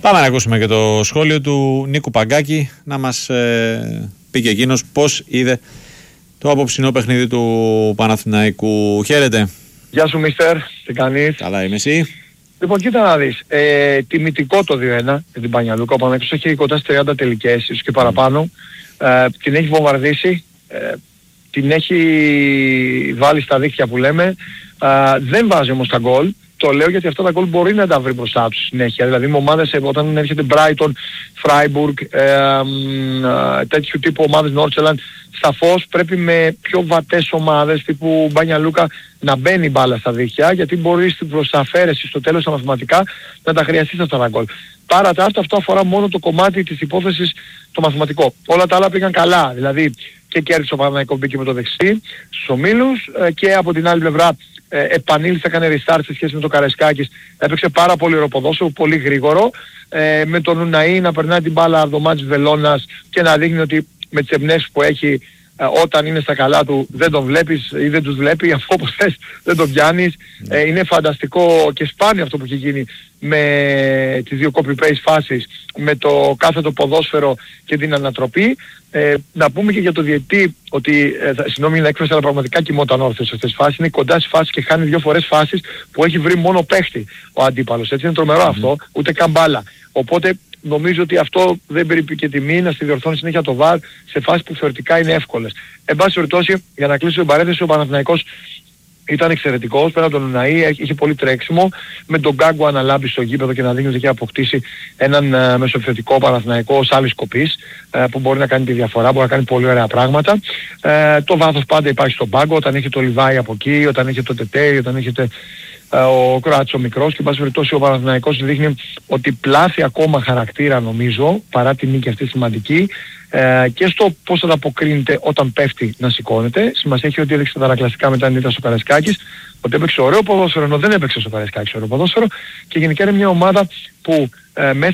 Πάμε να ακούσουμε και το σχόλιο του Νίκου Παγκάκη, να μας πει και εκείνος πώς είδε το απόψινό παιχνίδι του Παναθηναϊκού. Χαίρετε. Γεια σου Μίστερ, τι κάνεις? Καλά είμαι, εσύ? Λοιπόν, κοίτα να δεις, τιμητικό το 2-1 για την Πανιαλούκα. Ο Παναθηναϊκός έχει κοντά στις 30 τελικές, ίσως και παραπάνω. Την έχει βομβαρδίσει, την έχει βάλει στα δίχτυα που λέμε. Δεν βάζει όμως τα γκολ. Το λέω γιατί αυτά τα γκολ μπορεί να τα βρει μπροστά του συνέχεια. Δηλαδή με ομάδες όταν έρχεται Brighton, Freiburg, τέτοιου τύπου ομάδες Nordsjælland, σαφώς πρέπει με πιο βατές ομάδες τύπου Μπάνια Λούκα να μπαίνει μπάλα στα δίχτυα, γιατί μπορεί προς αφαίρεση στο τέλος τα μαθηματικά να τα χρειαστείς αυτά τα γκολ. Παρά τα αυτά, αυτό αφορά μόνο το κομμάτι της υπόθεσης το μαθηματικό. Όλα τα άλλα πήγαν καλά. Δηλαδή και κέρδισε ο Παναθηναϊκός, μπήκε με το δεξί στους ομίλους, και από την άλλη πλευρά επανήλθε, έκανε restart σε σχέση με το Καραϊσκάκης. Έπαιξε πάρα πολύ ωραίο ποδόσφαιρο, πολύ γρήγορο, με τον Ουναή να περνάει την μπάλα από το μάτς Βελώνας και να δείχνει ότι με τις εμπνεύσεις που έχει, όταν είναι στα καλά του δεν τον βλέπεις ή δεν τους βλέπει, αφού όπως θες δεν τον πιάνεις. Είναι φανταστικό και σπάνιο αυτό που έχει γίνει με τις δύο copy-paste φάσεις, με το κάθετο ποδόσφαιρο και την ανατροπή. Να πούμε και για το διαιτητή ότι, συγγνώμη είναι έκφραση, αλλά πραγματικά κοιμόταν όρθιος σε αυτές τις φάσεις. Είναι κοντά στις φάσεις και χάνει 2 φορές φάσεις που έχει βρει μόνο παίχτη ο αντίπαλος. Έτσι είναι τρομερό αυτό, ούτε καν μπάλα. Οπότε νομίζω ότι αυτό δεν πρέπει και τιμή να στη διορθώνει συνέχεια το VAR σε φάσεις που θεωρητικά είναι εύκολες. Εν πάση περιπτώσει, για να κλείσω την παρένθεση, ο Παναθηναϊκός ήταν εξαιρετικός, πέρα από τον Ουναή, είχε πολύ τρέξιμο, με τον Γκάγκο αναλάμπει στο γήπεδο και να δείχνει ότι έχει αποκτήσει έναν μεσοεπιθετικό Παναθηναϊκό ως άλλης κοπής, που μπορεί να κάνει τη διαφορά, μπορεί να κάνει πολύ ωραία πράγματα. Το βάθος πάντα υπάρχει στον πάγκο, όταν έχει το Λιβάι από εκεί, όταν έχει το Τετέι, όταν έχετε ο Κροάτσο μικρός, και εν πάση περιπτώσει ο Παναθηναϊκός δείχνει ότι πλάθει ακόμα χαρακτήρα, νομίζω, παρά την νίκη αυτή σημαντική, και στο πώς θα αποκρίνεται όταν πέφτει να σηκώνεται. Σημασία έχει ότι έδειξε τα ανακλαστικά μετά την ήττα στο Καραϊσκάκης, ότι έπαιξε ωραίο ποδόσφαιρο, ενώ δεν έπαιξε στο Καραϊσκάκης ωραίο ποδόσφαιρο, και γενικά είναι μια ομάδα που μέσα